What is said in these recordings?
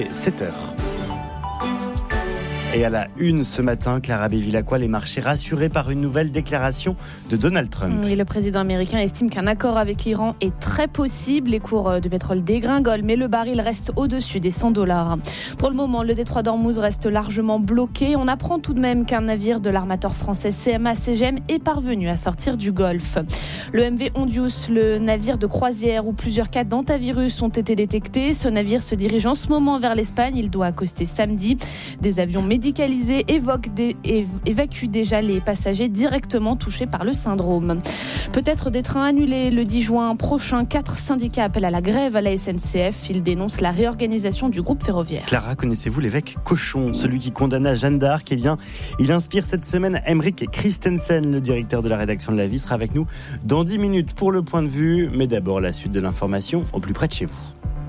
7h. Et à la une ce matin, Clara Bevilacqua, les marchés rassurés par une nouvelle déclaration de Donald Trump. Oui, le président américain estime qu'un accord avec l'Iran est très possible. Les cours de pétrole dégringolent, mais le baril reste au-dessus des $100. Pour le moment, le détroit d'Ormuz reste largement bloqué. On apprend tout de même qu'un navire de l'armateur français CMA-CGM est parvenu à sortir du Golfe. Le MV Hondius, le navire de croisière où plusieurs cas d'hantavirus ont été détectés. Ce navire se dirige en ce moment vers l'Espagne. Il doit accoster samedi. Des avions médicalisés évacuent déjà les passagers directement touchés par le syndrome. Peut-être des trains annulés le 10 juin prochain. 4 syndicats appellent à la grève à la SNCF. Ils dénoncent la réorganisation du groupe ferroviaire. Clara, connaissez-vous l'évêque Cochon, celui qui condamna Jeanne d'Arc? Eh bien, il inspire cette semaine Emeric Christensen, le directeur de la rédaction de La Vie, sera avec nous dans 10 minutes pour le point de vue. Mais d'abord, la suite de l'information au plus près de chez vous.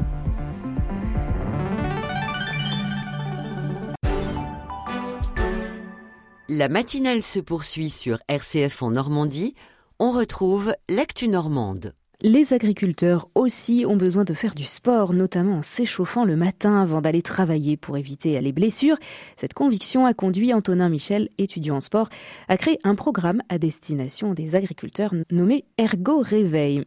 La matinale se poursuit sur RCF en Normandie. On retrouve l'actu normande. Les agriculteurs aussi ont besoin de faire du sport, notamment en s'échauffant le matin avant d'aller travailler pour éviter les blessures. Cette conviction a conduit Antonin Michel, étudiant en sport, à créer un programme à destination des agriculteurs nommé Ergo Réveil.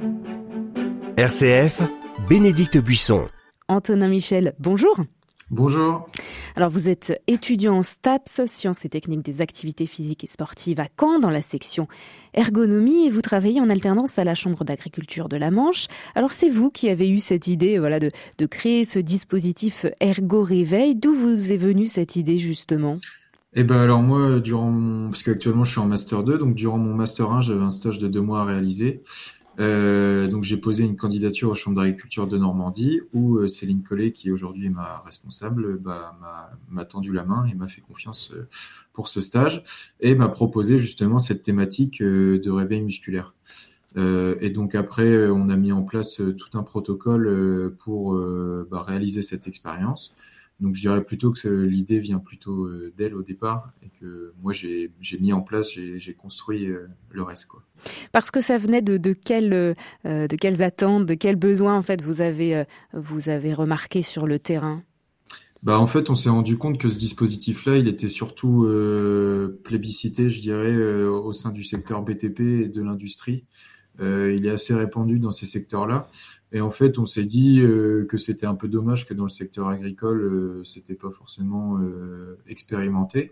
RCF, Bénédicte Buisson. Antonin Michel, bonjour. Bonjour. Alors vous êtes étudiant en STAPS, sciences et techniques des activités physiques et sportives à Caen, dans la section ergonomie, et vous travaillez en alternance à la Chambre d'agriculture de la Manche. Alors c'est vous qui avez eu cette idée de créer ce dispositif Ergo Réveil. D'où vous est venue cette idée justement ? Alors moi, parce qu'actuellement je suis en Master 2, donc durant mon Master 1, j'avais un stage de 2 mois à réaliser. Donc j'ai posé une candidature aux chambres d'agriculture de Normandie où Céline Collet, qui aujourd'hui est ma responsable, m'a tendu la main et m'a fait confiance pour ce stage et m'a proposé justement cette thématique de réveil musculaire. Et donc après, on a mis en place tout un protocole pour réaliser cette expérience. Donc je dirais plutôt que l'idée vient plutôt d'elle au départ et que moi j'ai mis en place, j'ai construit le reste, quoi. Parce que ça venait de quelles attentes, de quels besoins en fait vous avez remarqué sur le terrain ? En fait, on s'est rendu compte que ce dispositif-là, il était surtout plébiscité, je dirais, au sein du secteur BTP et de l'industrie. Il est assez répandu dans ces secteurs-là. Et en fait, on s'est dit que c'était un peu dommage que dans le secteur agricole, c'était pas forcément expérimenté,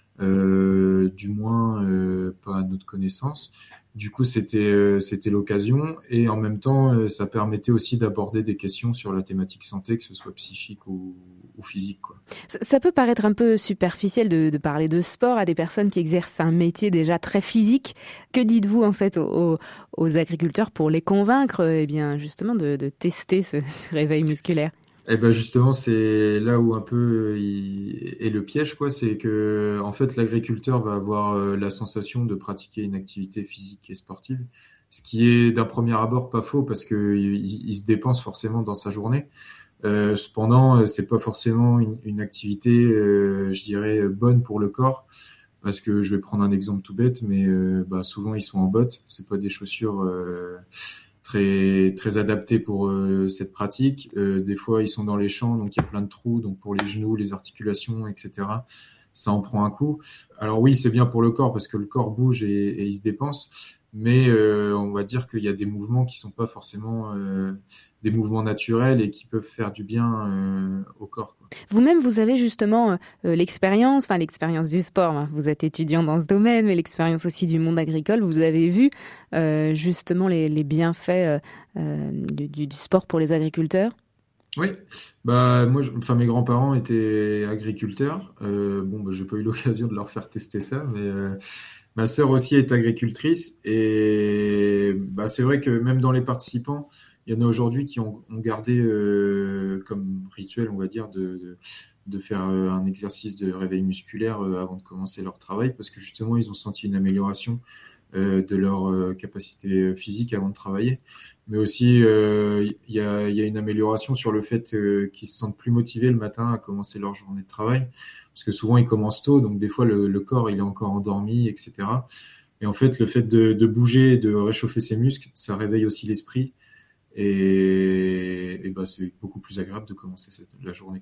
du moins pas à notre connaissance. Du coup, c'était l'occasion, et en même temps, ça permettait aussi d'aborder des questions sur la thématique santé, que ce soit psychique ou physique, quoi. Ça peut paraître un peu superficiel de parler de sport à des personnes qui exercent un métier déjà très physique. Que dites-vous en fait aux agriculteurs pour les convaincre, justement de tester ce réveil musculaire ? Justement, c'est là où un peu est le piège, quoi. C'est que en fait, l'agriculteur va avoir la sensation de pratiquer une activité physique et sportive, ce qui est d'un premier abord pas faux parce que il se dépense forcément dans sa journée. Cependant, c'est pas forcément une activité, je dirais, bonne pour le corps, parce que je vais prendre un exemple tout bête, mais souvent ils sont en bottes, c'est pas des chaussures très très adaptées pour cette pratique. Des fois, ils sont dans les champs, donc il y a plein de trous, donc pour les genoux, les articulations, etc. Ça en prend un coup. Alors oui, c'est bien pour le corps parce que le corps bouge et il se dépense, mais on va dire qu'il y a des mouvements qui sont pas forcément des mouvements naturels et qui peuvent faire du bien au corps, quoi. Vous-même, vous avez justement l'expérience du sport. Vous êtes étudiant dans ce domaine, mais l'expérience aussi du monde agricole. Vous avez vu justement les bienfaits du sport pour les agriculteurs ? Oui, moi, mes grands-parents étaient agriculteurs. J'ai pas eu l'occasion de leur faire tester ça, mais ma sœur aussi est agricultrice et c'est vrai que même dans les participants, il y en a aujourd'hui qui ont gardé comme rituel, on va dire, de faire un exercice de réveil musculaire avant de commencer leur travail, parce que justement, ils ont senti une amélioration de leur capacité physique avant de travailler. Mais aussi, il y a une amélioration sur le fait qu'ils se sentent plus motivés le matin à commencer leur journée de travail, parce que souvent, ils commencent tôt, donc des fois, le corps, il est encore endormi, etc. Et en fait, le fait de bouger, de réchauffer ses muscles, ça réveille aussi l'esprit. Et c'est beaucoup plus agréable de commencer la journée